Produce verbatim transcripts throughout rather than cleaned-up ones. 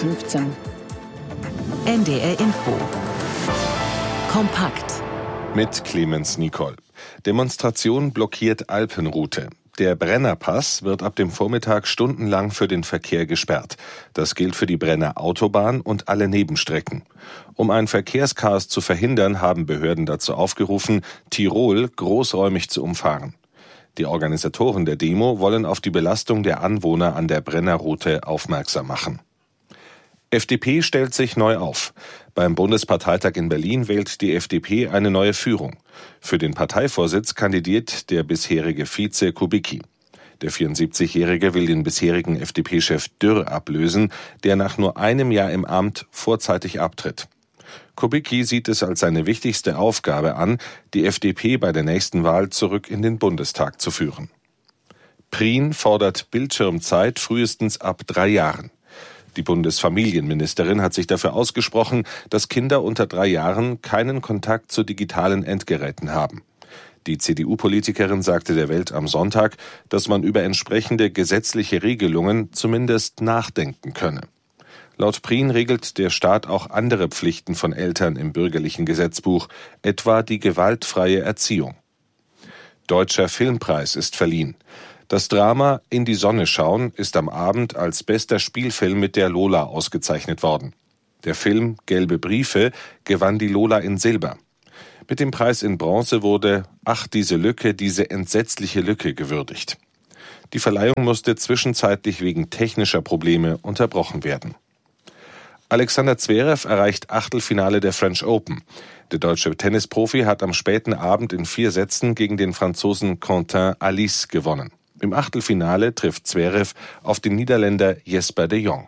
fünfzehn. N D R Info. Kompakt. Mit Clemens Nicol. Demonstration blockiert Alpenroute. Der Brennerpass wird ab dem Vormittag stundenlang für den Verkehr gesperrt. Das gilt für die Brenner Autobahn und alle Nebenstrecken. Um ein Verkehrschaos zu verhindern, haben Behörden dazu aufgerufen, Tirol großräumig zu umfahren. Die Organisatoren der Demo wollen auf die Belastung der Anwohner an der Brennerroute aufmerksam machen. F D P stellt sich neu auf. Beim Bundesparteitag in Berlin wählt die F D P eine neue Führung. Für den Parteivorsitz kandidiert der bisherige Vize Kubicki. Der vierundsiebzigjährige will den bisherigen F D P-Chef Dürr ablösen, der nach nur einem Jahr im Amt vorzeitig abtritt. Kubicki sieht es als seine wichtigste Aufgabe an, die F D P bei der nächsten Wahl zurück in den Bundestag zu führen. Prien fordert Bildschirmzeit frühestens ab drei Jahren. Die Bundesfamilienministerin hat sich dafür ausgesprochen, dass Kinder unter drei Jahren keinen Kontakt zu digitalen Endgeräten haben. Die C D U-Politikerin sagte der Welt am Sonntag, dass man über entsprechende gesetzliche Regelungen zumindest nachdenken könne. Laut Prien regelt der Staat auch andere Pflichten von Eltern im bürgerlichen Gesetzbuch, etwa die gewaltfreie Erziehung. Deutscher Filmpreis ist verliehen. Das Drama In die Sonne schauen ist am Abend als bester Spielfilm mit der Lola ausgezeichnet worden. Der Film Gelbe Briefe gewann die Lola in Silber. Mit dem Preis in Bronze wurde Ach, diese Lücke, diese entsetzliche Lücke gewürdigt. Die Verleihung musste zwischenzeitlich wegen technischer Probleme unterbrochen werden. Alexander Zverev erreicht Achtelfinale der French Open. Der deutsche Tennisprofi hat am späten Abend in vier Sätzen gegen den Franzosen Quentin Alice gewonnen. Im Achtelfinale trifft Zverev auf den Niederländer Jesper de Jong.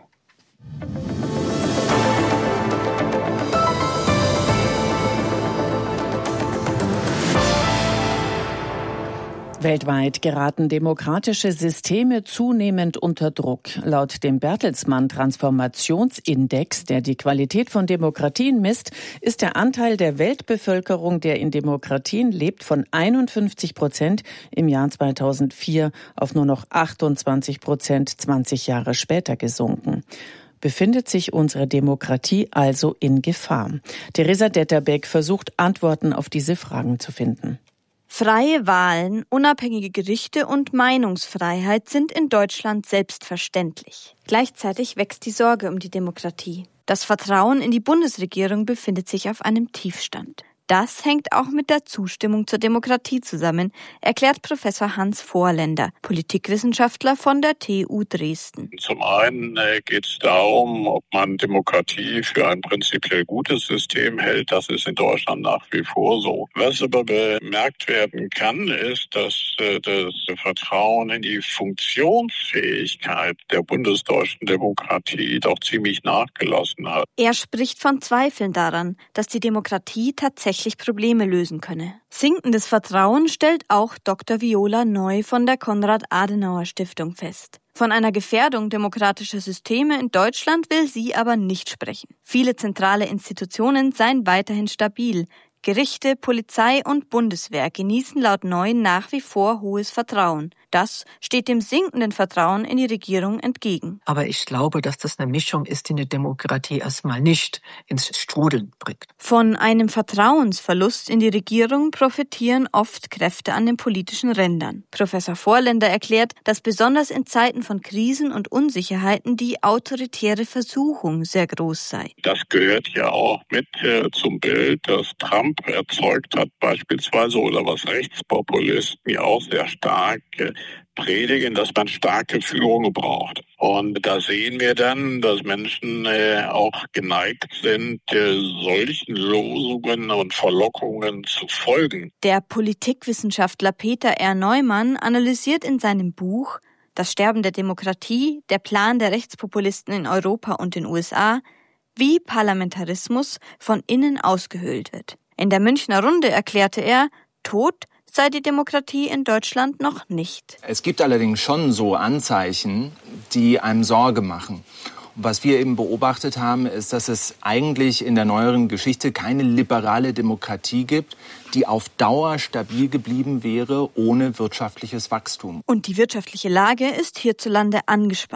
Weltweit geraten demokratische Systeme zunehmend unter Druck. Laut dem Bertelsmann Transformationsindex, der die Qualität von Demokratien misst, ist der Anteil der Weltbevölkerung, der in Demokratien lebt, von einundfünfzig Prozent im Jahr zweitausendvier auf nur noch achtundzwanzig Prozent zwanzig Jahre später gesunken. Befindet sich unsere Demokratie also in Gefahr? Theresa Detterbeck versucht, Antworten auf diese Fragen zu finden. Freie Wahlen, unabhängige Gerichte und Meinungsfreiheit sind in Deutschland selbstverständlich. Gleichzeitig wächst die Sorge um die Demokratie. Das Vertrauen in die Bundesregierung befindet sich auf einem Tiefstand. Das hängt auch mit der Zustimmung zur Demokratie zusammen, erklärt Professor Hans Vorländer, Politikwissenschaftler von der T U Dresden. Zum einen äh, geht es darum, ob man Demokratie für ein prinzipiell gutes System hält. Das ist in Deutschland nach wie vor so. Was aber bemerkt werden kann, ist, dass äh, das Vertrauen in die Funktionsfähigkeit der bundesdeutschen Demokratie doch ziemlich nachgelassen hat. Er spricht von Zweifeln daran, dass die Demokratie tatsächlich Probleme lösen könne. Sinkendes Vertrauen stellt auch Doktor Viola Neu von der Konrad-Adenauer-Stiftung fest. Von einer Gefährdung demokratischer Systeme in Deutschland will sie aber nicht sprechen. Viele zentrale Institutionen seien weiterhin stabil. Gerichte, Polizei und Bundeswehr genießen laut Neu nach wie vor hohes Vertrauen. Das steht dem sinkenden Vertrauen in die Regierung entgegen. Aber ich glaube, dass das eine Mischung ist, die eine Demokratie erstmal nicht ins Strudeln bringt. Von einem Vertrauensverlust in die Regierung profitieren oft Kräfte an den politischen Rändern. Professor Vorländer erklärt, dass besonders in Zeiten von Krisen und Unsicherheiten die autoritäre Versuchung sehr groß sei. Das gehört ja auch mit äh, zum Bild, das Trump erzeugt hat beispielsweise oder was Rechtspopulisten ja auch sehr stark äh, predigen, dass man starke Führung braucht. Und da sehen wir dann, dass Menschen äh, auch geneigt sind, äh, solchen Losungen und Verlockungen zu folgen. Der Politikwissenschaftler Peter R. Neumann analysiert in seinem Buch Das Sterben der Demokratie, der Plan der Rechtspopulisten in Europa und den U S A, wie Parlamentarismus von innen ausgehöhlt wird. In der Münchner Runde erklärte er, tot sei die Demokratie in Deutschland noch nicht. Es gibt allerdings schon so Anzeichen, die einem Sorge machen. Und was wir eben beobachtet haben, ist, dass es eigentlich in der neueren Geschichte keine liberale Demokratie gibt, die auf Dauer stabil geblieben wäre ohne wirtschaftliches Wachstum. Und die wirtschaftliche Lage ist hierzulande angespannt.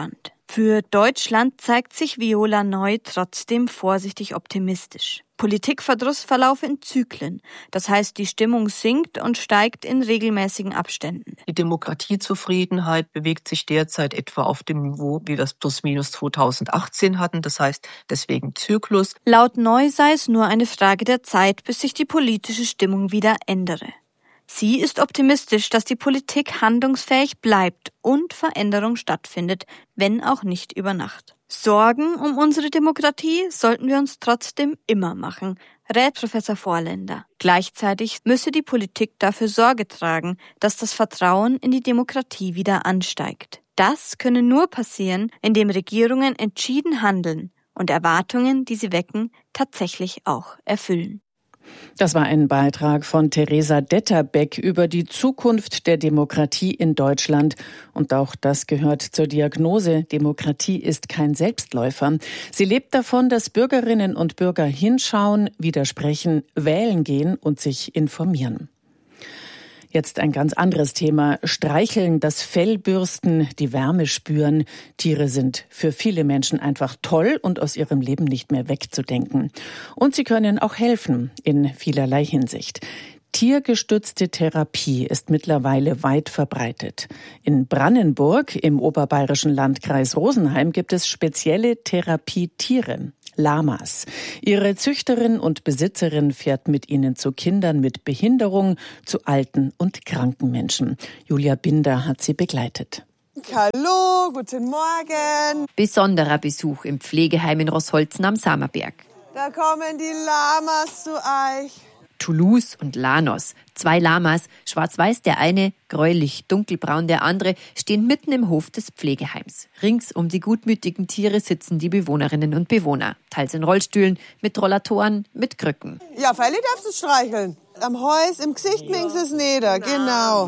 Für Deutschland zeigt sich Viola Neu trotzdem vorsichtig optimistisch. Politikverdruss verlaufe in Zyklen. Das heißt, die Stimmung sinkt und steigt in regelmäßigen Abständen. Die Demokratiezufriedenheit bewegt sich derzeit etwa auf dem Niveau, wie wir es plus minus zweitausendachtzehn hatten. Das heißt, deswegen Zyklus. Laut Neu sei es nur eine Frage der Zeit, bis sich die politische Stimmung wieder ändere. Sie ist optimistisch, dass die Politik handlungsfähig bleibt und Veränderung stattfindet, wenn auch nicht über Nacht. Sorgen um unsere Demokratie sollten wir uns trotzdem immer machen, rät Professor Vorländer. Gleichzeitig müsse die Politik dafür Sorge tragen, dass das Vertrauen in die Demokratie wieder ansteigt. Das könne nur passieren, indem Regierungen entschieden handeln und Erwartungen, die sie wecken, tatsächlich auch erfüllen. Das war ein Beitrag von Theresa Detterbeck über die Zukunft der Demokratie in Deutschland. Und auch das gehört zur Diagnose. Demokratie ist kein Selbstläufer. Sie lebt davon, dass Bürgerinnen und Bürger hinschauen, widersprechen, wählen gehen und sich informieren. Jetzt ein ganz anderes Thema. Streicheln, das Fell bürsten, die Wärme spüren. Tiere sind für viele Menschen einfach toll und aus ihrem Leben nicht mehr wegzudenken. Und sie können auch helfen in vielerlei Hinsicht. Tiergestützte Therapie ist mittlerweile weit verbreitet. In Brannenburg im oberbayerischen Landkreis Rosenheim gibt es spezielle Therapietiere. Lamas. Ihre Züchterin und Besitzerin fährt mit ihnen zu Kindern mit Behinderung, zu alten und kranken Menschen. Julia Binder hat sie begleitet. Hallo, guten Morgen. Besonderer Besuch im Pflegeheim in Roßholzen am Samerberg. Da kommen die Lamas zu euch. Toulouse und Lanos. Zwei Lamas, schwarz-weiß der eine, gräulich dunkelbraun der andere, stehen mitten im Hof des Pflegeheims. Rings um die gutmütigen Tiere sitzen die Bewohnerinnen und Bewohner. Teils in Rollstühlen, mit Rollatoren, mit Krücken. Ja, Felli darfst du streicheln. Am Häus, im Gesicht mingst es nieder, genau.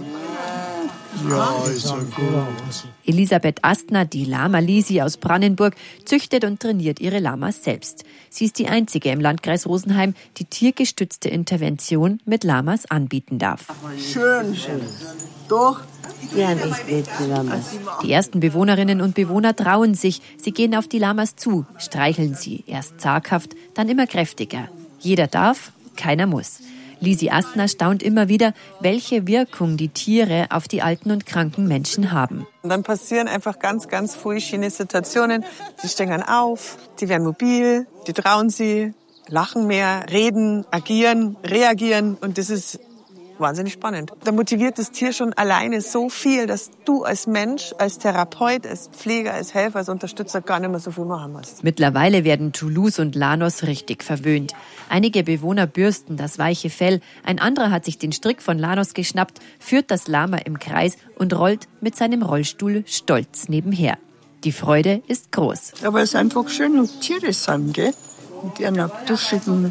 Ja, ist ja gut. Elisabeth Astner, die Lama Lisi aus Brannenburg, züchtet und trainiert ihre Lamas selbst. Sie ist die einzige im Landkreis Rosenheim, die tiergestützte Intervention mit Lamas anbieten darf. Schön, schön. Doch. Ja, ich will die Lamas. Die ersten Bewohnerinnen und Bewohner trauen sich. Sie gehen auf die Lamas zu, streicheln sie, erst zaghaft, dann immer kräftiger. Jeder darf, keiner muss. Lisi Astner staunt immer wieder, welche Wirkung die Tiere auf die alten und kranken Menschen haben. Und dann passieren einfach ganz, ganz viele schöne Situationen. Sie stehen auf, die werden mobil, die trauen sie, lachen mehr, reden, agieren, reagieren. Und das ist wahnsinnig spannend. Da motiviert das Tier schon alleine so viel, dass du als Mensch, als Therapeut, als Pfleger, als Helfer, als Unterstützer gar nicht mehr so viel machen musst. Mittlerweile werden Toulouse und Lanos richtig verwöhnt. Einige Bewohner bürsten das weiche Fell. Ein anderer hat sich den Strick von Lanos geschnappt, führt das Lama im Kreis und rollt mit seinem Rollstuhl stolz nebenher. Die Freude ist groß. Aber es ist einfach schön, und Tiere sind, gell? Mit ihren duschigen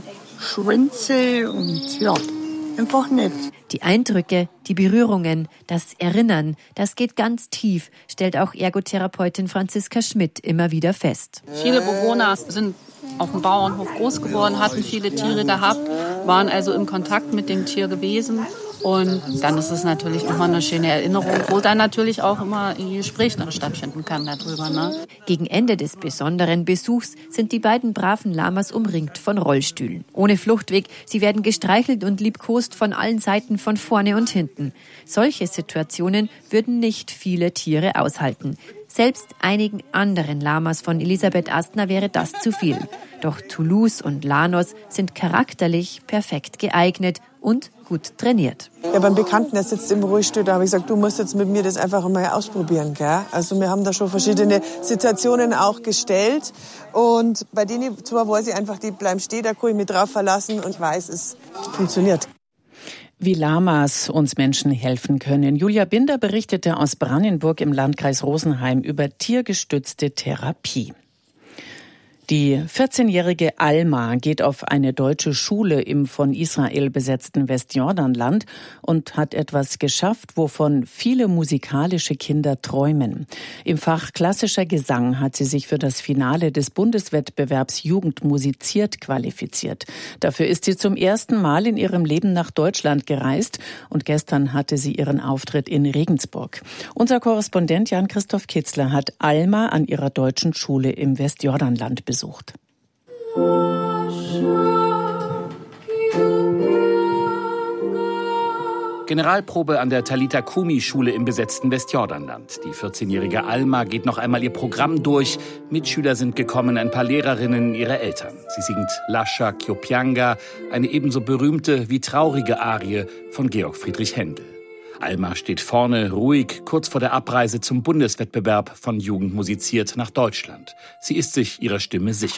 Schwänze und ja, einfach nett. Die Eindrücke, die Berührungen, das Erinnern, das geht ganz tief, stellt auch Ergotherapeutin Franziska Schmidt immer wieder fest. Viele Bewohner sind auf dem Bauernhof groß geworden, hatten viele Tiere gehabt, waren also im Kontakt mit dem Tier gewesen. Und dann ist es natürlich immer eine schöne Erinnerung, wo dann natürlich auch immer ein Gespräch noch stattfinden kann darüber. Ne? Gegen Ende des besonderen Besuchs sind die beiden braven Lamas umringt von Rollstühlen. Ohne Fluchtweg, sie werden gestreichelt und liebkost von allen Seiten, von vorne und hinten. Solche Situationen würden nicht viele Tiere aushalten. Selbst einigen anderen Lamas von Elisabeth Astner wäre das zu viel. Doch Toulouse und Lanos sind charakterlich perfekt geeignet und gut trainiert. Ja, beim Bekannten, der sitzt im Rollstuhl, da habe ich gesagt, du musst jetzt mit mir das einfach mal ausprobieren, gell? Also wir haben da schon verschiedene Situationen auch gestellt und bei denen zwar weiß ich einfach, die bleiben stehen, da kann ich mich drauf verlassen und ich weiß, es funktioniert. Wie Lamas uns Menschen helfen können. Julia Binder berichtete aus Brannenburg im Landkreis Rosenheim über tiergestützte Therapie. Die vierzehnjährige Alma geht auf eine deutsche Schule im von Israel besetzten Westjordanland und hat etwas geschafft, wovon viele musikalische Kinder träumen. Im Fach klassischer Gesang hat sie sich für das Finale des Bundeswettbewerbs Jugend musiziert qualifiziert. Dafür ist sie zum ersten Mal in ihrem Leben nach Deutschland gereist und gestern hatte sie ihren Auftritt in Regensburg. Unser Korrespondent Jan-Christoph Kitzler hat Alma an ihrer deutschen Schule im Westjordanland besucht. besucht. Generalprobe an der Talitha-Kumi-Schule im besetzten Westjordanland. Die vierzehnjährige Alma geht noch einmal ihr Programm durch. Mitschüler sind gekommen, ein paar Lehrerinnen, ihre Eltern. Sie singt Lascia ch'io pianga, eine ebenso berühmte wie traurige Arie von Georg Friedrich Händel. Alma steht vorne, ruhig, kurz vor der Abreise zum Bundeswettbewerb von Jugend musiziert nach Deutschland. Sie ist sich ihrer Stimme sicher.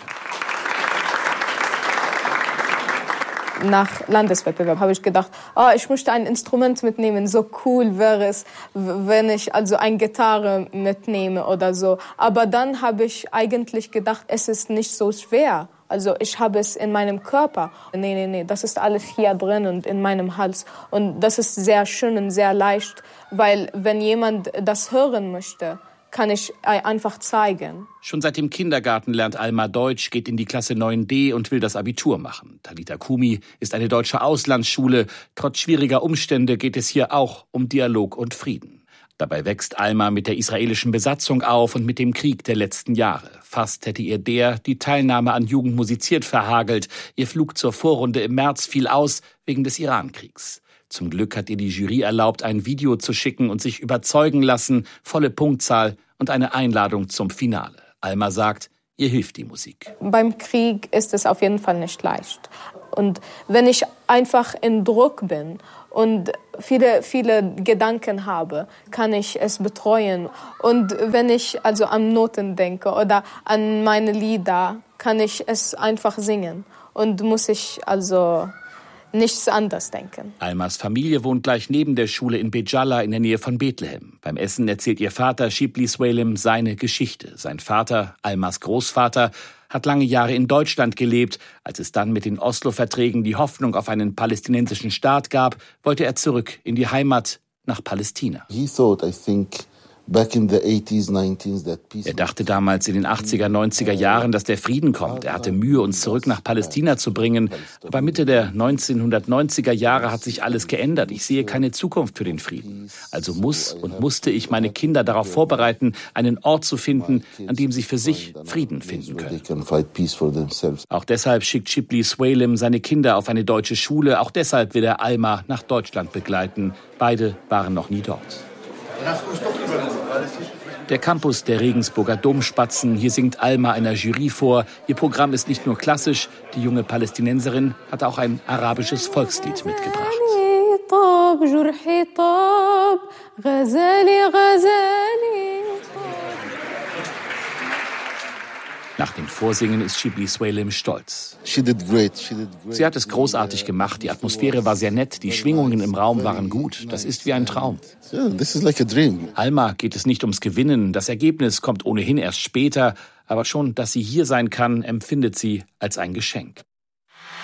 Nach Landeswettbewerb habe ich gedacht, oh, ich möchte ein Instrument mitnehmen. So cool wäre es, wenn ich also eine Gitarre mitnehme oder so. Aber dann habe ich eigentlich gedacht, es ist nicht so schwer. Also ich habe es in meinem Körper. Nee, nee, nee, das ist alles hier drin und in meinem Hals. Und das ist sehr schön und sehr leicht, weil wenn jemand das hören möchte, kann ich einfach zeigen. Schon seit dem Kindergarten lernt Alma Deutsch, geht in die Klasse neun D und will das Abitur machen. Talitha-Kumi ist eine deutsche Auslandsschule. Trotz schwieriger Umstände geht es hier auch um Dialog und Frieden. Dabei wächst Alma mit der israelischen Besatzung auf und mit dem Krieg der letzten Jahre. Fast hätte ihr der die Teilnahme an Jugend musiziert verhagelt. Ihr Flug zur Vorrunde im März fiel aus wegen des Irankriegs. Zum Glück hat ihr die Jury erlaubt, ein Video zu schicken und sich überzeugen lassen. Volle Punktzahl und eine Einladung zum Finale. Alma sagt, ihr hilft die Musik. Beim Krieg ist es auf jeden Fall nicht leicht. Und wenn ich einfach in Druck bin und viele, viele Gedanken habe, kann ich es betreuen. Und wenn ich also an Noten denke oder an meine Lieder, kann ich es einfach singen. Und muss ich also nichts anderes denken. Almas Familie wohnt gleich neben der Schule in Bejalla in der Nähe von Bethlehem. Beim Essen erzählt ihr Vater Shibli Swalim seine Geschichte. Sein Vater, Almas Großvater, hat lange Jahre in Deutschland gelebt. Als es dann mit den Oslo-Verträgen die Hoffnung auf einen palästinensischen Staat gab, wollte er zurück in die Heimat nach Palästina. He thought, I think, back in the eighties, nineties, that peace. Er dachte damals in den achtziger, neunziger Jahren, dass der Frieden kommt. Er hatte Mühe, uns zurück nach Palästina zu bringen. Aber Mitte der neunzehnhundertneunziger Jahre hat sich alles geändert. Ich sehe keine Zukunft für den Frieden. Also muss und musste ich meine Kinder darauf vorbereiten, einen Ort zu finden, an dem sie für sich Frieden finden können. Auch deshalb schickt Shibli Swalim seine Kinder auf eine deutsche Schule. Auch deshalb will er Alma nach Deutschland begleiten. Beide waren noch nie dort. Der Campus der Regensburger Domspatzen. Hier singt Alma einer Jury vor. Ihr Programm ist nicht nur klassisch. Die junge Palästinenserin hat auch ein arabisches Volkslied mitgebracht. Nach dem Vorsingen ist Shibli Swalim stolz. She did great. She did great. Sie hat es großartig gemacht. Die Atmosphäre war sehr nett. Die Schwingungen im Raum waren gut. Das ist wie ein Traum. Yeah, this is like a dream. Alma geht es nicht ums Gewinnen. Das Ergebnis kommt ohnehin erst später. Aber schon, dass sie hier sein kann, empfindet sie als ein Geschenk.